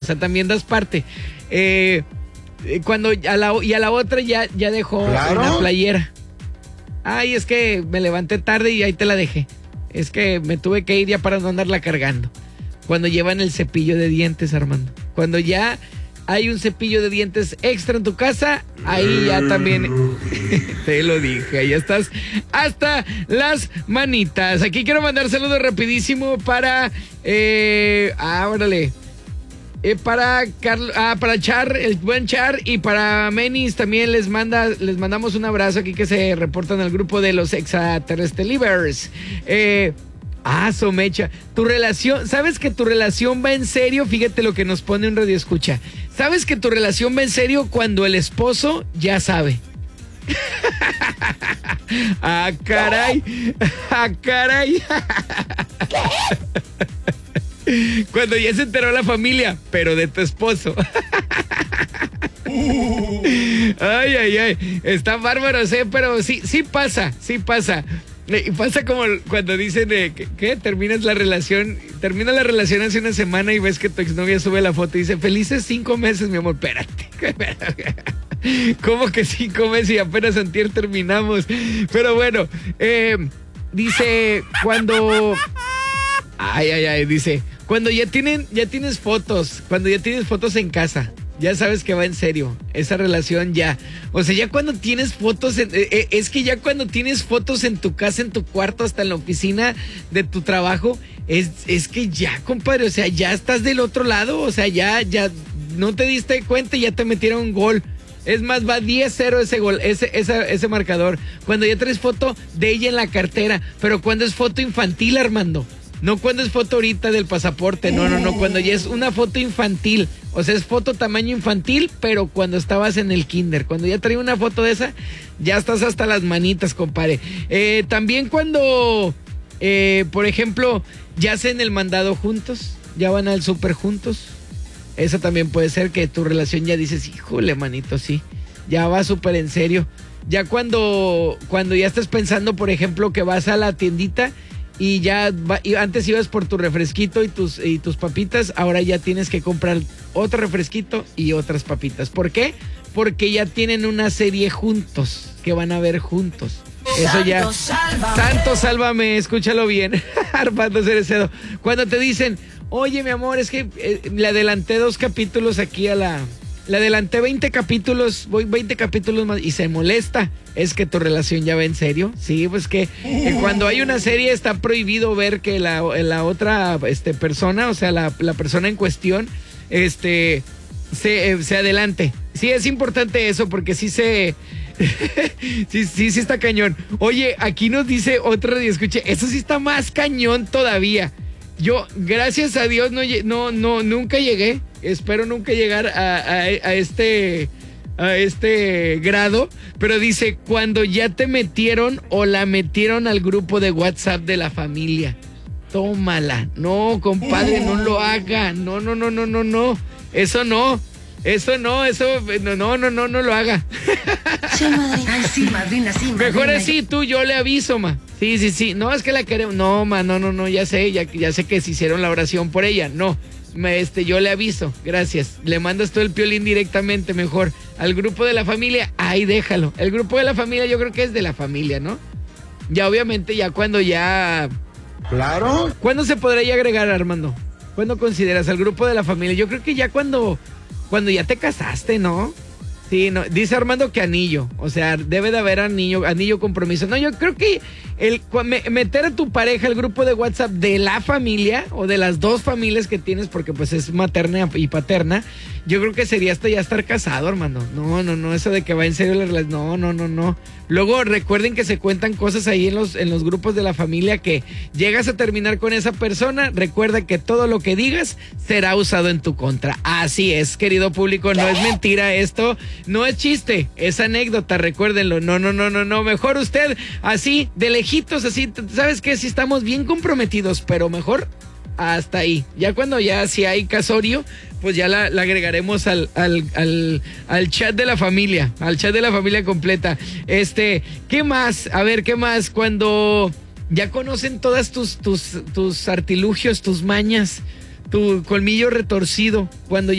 sea, también das parte. Cuando a la otra ya dejó una playera. Ay, es que me levanté tarde y ahí te la dejé. Es que me tuve que ir ya para no andarla cargando. Cuando llevan el cepillo de dientes, Armando. Cuando ya hay un cepillo de dientes extra en tu casa, ahí ya también te lo dije, ahí estás hasta las manitas. Aquí quiero mandar saludos rapidísimo para órale. Para Char, el buen Char, y para Menis también les mandamos un abrazo aquí que se reportan al grupo de los extraterrestres livers. Somecha, tu relación, ¿sabes que tu relación va en serio? Fíjate lo que nos pone un radio escucha. ¿Sabes que tu relación va en serio cuando el esposo ya sabe? Caray. Caray. Cuando ya se enteró la familia, pero de tu esposo. Ay. Están bárbaros, pero sí pasa. Y pasa como cuando dicen que termina la relación hace una semana y ves que tu exnovia sube la foto y dice, felices 5 meses, mi amor. Espérate. ¿Cómo que 5 meses y apenas antier terminamos? Pero bueno, dice, cuando... dice, cuando ya tienes fotos en casa, ya sabes que va en serio, esa relación ya. O sea, ya cuando tienes fotos, es que ya cuando tienes fotos en tu casa, en tu cuarto, hasta en la oficina de tu trabajo, es que ya, compadre, o sea, ya estás del otro lado, o sea, ya no te diste cuenta y ya te metieron un gol. Es más, va 10-0 ese gol, ese marcador. Cuando ya traes foto de ella en la cartera, pero cuando es foto infantil, Armando. No cuando es foto ahorita del pasaporte, no, cuando ya es una foto infantil, o sea, es foto tamaño infantil, pero cuando estabas en el kinder, cuando ya traía una foto de esa, ya estás hasta las manitas, compadre. También cuando, por ejemplo, ya hacen el mandado juntos, ya van al súper juntos, eso también puede ser que tu relación ya dices, híjole, manito, sí, ya va súper en serio. Ya cuando ya estás pensando, por ejemplo, que vas a la tiendita y y antes ibas por tu refresquito y tus papitas, ahora ya tienes que comprar otro refresquito y otras papitas. ¿Por qué? Porque ya tienen una serie juntos, que van a ver juntos. Eso ya. Santo, sálvame, escúchalo bien. Armando Cerecedo. Cuando te dicen, oye, mi amor, es que le adelanté 2 capítulos aquí le adelanté 20 capítulos, voy 20 capítulos más y se molesta. Es que tu relación ya va en serio. Sí, pues que cuando hay una serie está prohibido ver que la otra persona, o sea, la persona en cuestión, se adelante. Sí, es importante eso porque sí está cañón. Oye, aquí nos dice otro radio escuche, eso sí está más cañón todavía. Yo, gracias a Dios, nunca llegué. Espero nunca llegar a este grado. Pero dice, cuando ya te metieron o la metieron al grupo de WhatsApp de la familia. Tómala. No, compadre, no lo haga. No. Eso no. No lo haga. Sí, madrina. Ay, sí, madrina, sí, madrina. Mejor así, yo le aviso, ma. Sí. No, es que la queremos. No, ma, no, ya sé que se hicieron la oración por ella. No, yo le aviso, gracias. Le mandas todo el piolín directamente mejor al grupo de la familia. Ahí déjalo. El grupo de la familia yo creo que es de la familia, ¿no? Ya obviamente ya cuando ya... Claro. ¿Cuándo se podrá ya agregar, Armando? ¿Cuándo consideras al grupo de la familia? Yo creo que ya cuando ya te casaste, ¿no? Sí, no, dice Armando que anillo, o sea, debe de haber anillo compromiso. No, yo creo que meter a tu pareja al grupo de WhatsApp de la familia o de las 2 familias que tienes, porque pues es materna y paterna, yo creo que sería hasta ya estar casado, Armando. No, eso de que va en serio la relación, no. Luego recuerden que se cuentan cosas ahí en los grupos de la familia que llegas a terminar con esa persona, recuerda que todo lo que digas será usado en tu contra. Así es, querido público, no es mentira esto, no es chiste, es anécdota, recuérdenlo. No, mejor usted así, de lejitos, así, ¿sabes qué? Si estamos bien comprometidos, pero mejor hasta ahí. Ya cuando ya si hay casorio, pues ya la agregaremos al chat de la familia, al chat de la familia completa. ¿Qué más? A ver, ¿qué más? Cuando ya conocen todas tus artilugios, tus mañas, tu colmillo retorcido, cuando